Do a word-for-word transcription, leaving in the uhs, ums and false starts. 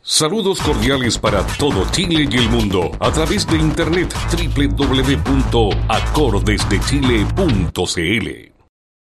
Saludos cordiales para todo Chile y el mundo a través de internet doble u doble u doble u punto acordes de chile punto c l.